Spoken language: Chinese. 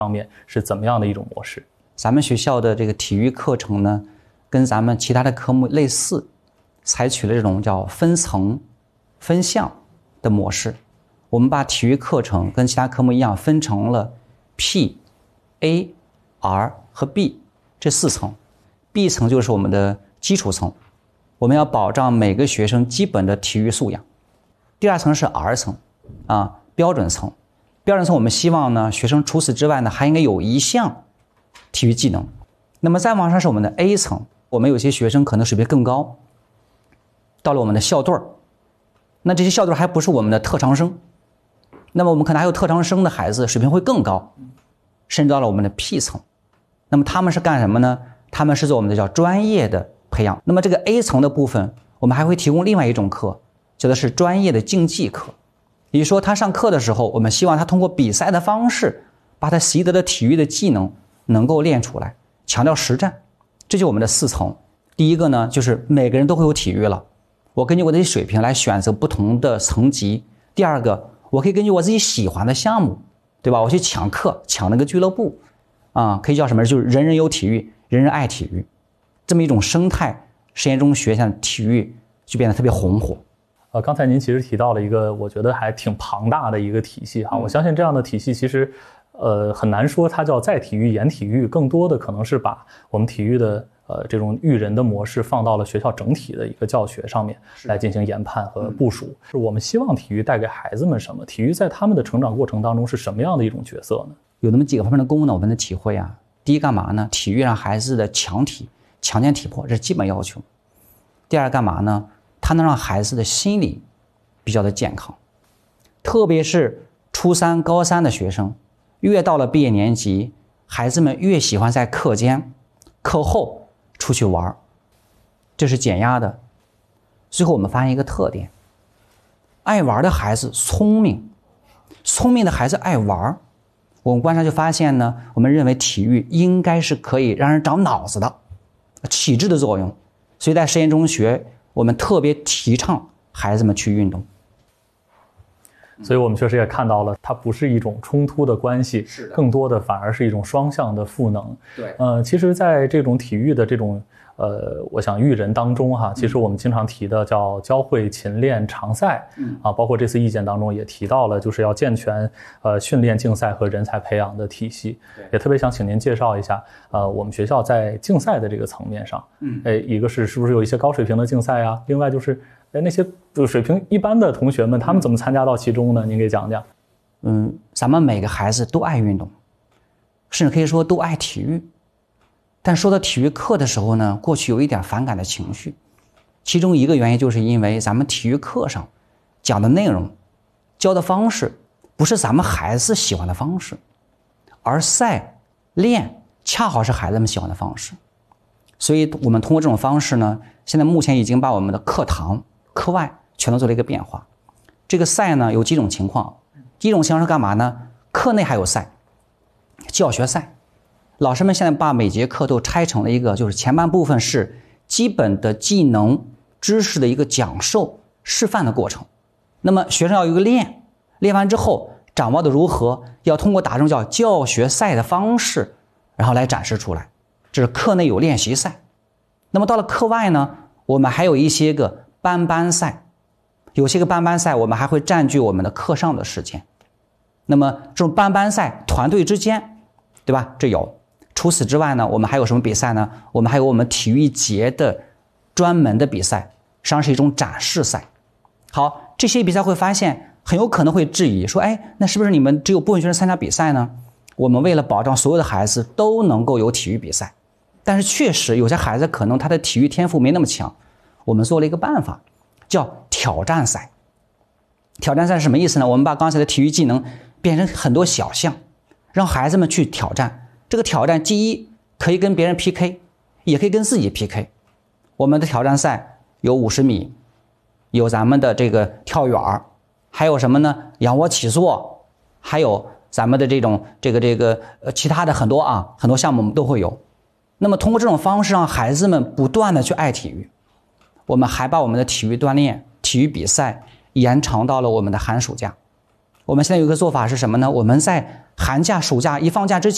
方面是怎么样的一种模式？ 咱们学校的这个体育课程呢，跟咱们其他的科目类似，采取了这种叫分层、分项的模式。我们把体育课程跟其他科目一样，分成了 P、A、R 和 B 这4层。B 层就是我们的基础层，我们要保障每个学生基本的体育素养。第2层是 R 层，标准层。标准层我们希望呢，学生除此之外呢，还应该有一项体育技能。那么再往上是我们的 A 层，我们有些学生可能水平更高，到了我们的校队儿，那这些校队还不是我们的特长生，那么我们可能还有特长生的孩子水平会更高，甚至到了我们的 P 层。那么他们是干什么呢？他们是做我们的叫专业的培养。那么这个 A 层的部分，我们还会提供另外一种课，叫的是专业的竞技课。也就是说，他上课的时候，我们希望他通过比赛的方式，把他习得的体育的技能能够练出来，强调实战。这就是我们的4层。第一个呢，就是每个人都会有体育了，我根据我自己水平来选择不同的层级。第2个，我可以根据我自己喜欢的项目，对吧？我去抢课，抢那个俱乐部，可以叫什么？就是人人有体育，人人爱体育，这么一种生态。实验中学像体育就变得特别红火。 刚才您其实提到了一个我觉得还挺庞大的一个体系哈，我相信这样的体系其实很难说它叫在体育演体育，更多的可能是把我们体育的这种育人的模式放到了学校整体的一个教学上面来进行研判和部署。是我们希望体育带给孩子们什么？体育在他们的成长过程当中是什么样的一种角色呢？ 有那么几个方面的功能，我们的体会啊。第一，干嘛呢？体育让孩子的强健体魄，这是基本要求。第2，干嘛呢？它能让孩子的心理比较的健康，特别是初3、高3的学生，越到了毕业年级，孩子们越喜欢在课间、课后出去玩，这是减压的。最后我们发现一个特点，爱玩的孩子聪明，聪明的孩子爱玩。我们观察就发现呢，我们认为体育应该是可以让人长脑子的，启智的作用。所以在实验中学，我们特别提倡孩子们去运动。 所以我们确实也看到了，它不是一种冲突的关系，更多的反而是一种双向的赋能。 对， 其实在这种体育的这种我想育人当中哈，其实我们经常提的叫教会勤练常赛，包括这次意见当中也提到了，就是要健全训练竞赛和人才培养的体系。也特别想请您介绍一下，我们学校在竞赛的这个层面上，一个是不是有一些高水平的竞赛啊？另外就是那些水平一般的同学们，他们怎么参加到其中呢？您给讲讲。 咱们每个孩子都爱运动，甚至可以说都爱体育。但说到体育课的时候呢，过去有一点反感的情绪，其中一个原因就是因为咱们体育课上讲的内容、教的方式不是咱们孩子喜欢的方式，而赛练恰好是孩子们喜欢的方式。所以我们通过这种方式呢，现在目前已经把我们的课堂、课外全都做了一个变化。这个赛呢有几种情况，第一种情况是干嘛呢？课内还有赛，教学赛。老师们现在把每节课都拆成了一个，就是前半部分是基本的技能知识的一个讲授示范的过程，那么学生要有一个练完之后掌握的如何，要通过打这种叫教学赛的方式然后来展示出来，这是课内有练习赛。那么到了课外呢，我们还有一些个班赛，有些个班赛我们还会占据我们的课上的时间。那么这种班赛团队之间，对吧？这有。除此之外呢，我们还有什么比赛呢？我们还有我们体育节的专门的比赛，实际上是一种展示赛。好，这些比赛会发现很有可能会质疑说，那是不是你们只有部分学生参加比赛呢？我们为了保障所有的孩子都能够有体育比赛，但是确实有些孩子可能他的体育天赋没那么强，我们做了一个办法，叫挑战赛。挑战赛是什么意思呢？我们把刚才的体育技能变成很多小项，让孩子们去挑战。这个挑战第一可以跟别人 PK， 也可以跟自己 PK。 我们的挑战赛有50米，有咱们的这个跳远，还有什么呢？仰卧起坐，还有咱们的这种其他的很多项目我们都会有。那么通过这种方式让孩子们不断的去爱体育，我们还把我们的体育锻炼、体育比赛延长到了我们的寒暑假。我们现在有一个做法是什么呢？我们在寒假、暑假一放假之前